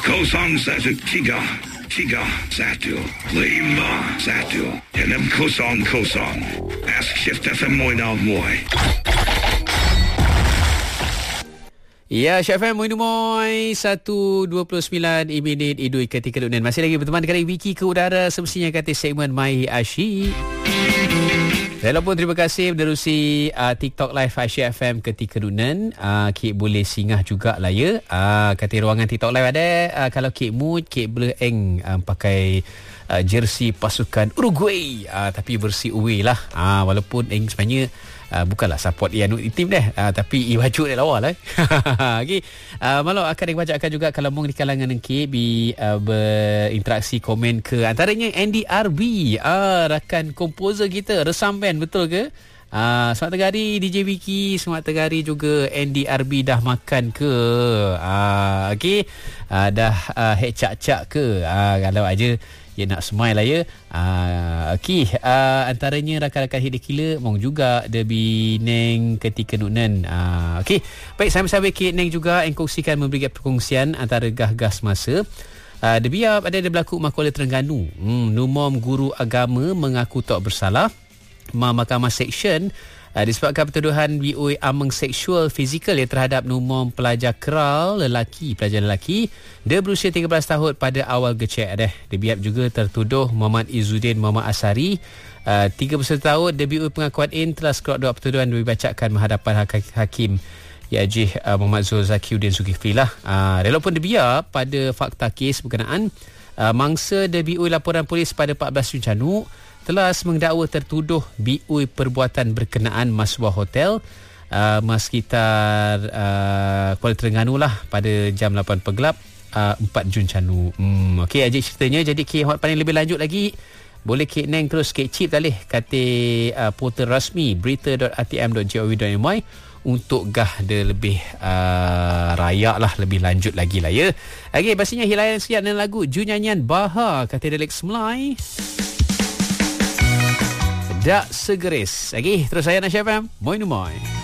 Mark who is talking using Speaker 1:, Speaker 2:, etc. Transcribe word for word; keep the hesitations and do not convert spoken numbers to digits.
Speaker 1: kosong satu tiga tiga satu lima satu enam kosong kosong. Ask Shift F M Moy Now Moy.
Speaker 2: Ya, Syaf M, Moy Numoy, satu dua puluh sembilan minit Idul ketika Dunan. Masih lagi berteman dengan Wiki ke udara semestinya kata segmen My Asyik. Walaupun terima kasih menerusi uh, TikTok Live Asyik F M ketika Dunan. Uh, Kik boleh singgah jugalah ya. Uh, kata ruangan TikTok Live ada. Uh, kalau Kik mood, Kik boleh eng uh, pakai uh, jersey pasukan Uruguay. Uh, tapi versi away lah. Uh, walaupun eng sebenarnya Uh, bukanlah support yang tim deh, uh, tapi i baju dia lawa lah. Okey, uh, malu akan dibacakan juga kalau mung di kalangan engki bi uh, berinteraksi komen ke antaranya Andy R B, uh, rakan komposer kita, resam band, betul ke? Uh, selamat tengah hari D J Wiki, selamat tengah hari juga Andy R B, dah makan ke? Uh, Okey, uh, dah uh, head cak-cak ke? Uh, kalau aja ya nak smile lah ya. Uh, Okey, uh, antaranya rakan-rakan Hidde Killer mong juga Debi Neng ketika Nunan. Uh, Okey, baik, sambil-sambil Kit Neng juga yang kongsikan memberi perkongsian antara gah-gah semasa. Uh, Debi ada ada berlaku Kuala Terengganu. Hmm, Numom guru agama mengaku tak bersalah. Mahkamah Seksyen Uh, disebabkan pertuduhan B O I ameng seksual fizikal ya terhadap numom pelajar keral lelaki, pelajar lelaki dia berusia tiga belas tahun pada awal gecek deh. Dia biap juga tertuduh Muhammad Izzuddin Muhammad Asari, uh, tiga puluh satu tahun. D B U I pengakuan in telah sekeluar dua pertuduhan dibacakan menghadapan Hakim Yajih uh, Muhammad Zul Zakiuddin Zulkifli lah. Uh, walaupun dia biap pada fakta kes berkenaan, uh, mangsa D B U I laporan polis pada empat belas Jun Canuk telah mendakwa tertuduh B U I perbuatan berkenaan masuah hotel uh, mas sekitar uh, Kuala Terengganu lah pada jam lapan pagi uh, empat Jun Canuk. Hmm, Okey, ajak ceritanya. Jadi Kik hot paling lebih lanjut lagi, boleh Kik Neng terus Kik Chip talih kata uh, portal rasmi berita dot r t m dot gov dot m y untuk gah dia lebih uh, rayak lah, lebih lanjut lagi lah ya. Okey, pastinya hilayan siap dengan lagu Ju Nyanyian Bahar kata Delix Melai. Tak segeris. Okey, terus saya Nasyaf M, Moy Numoy.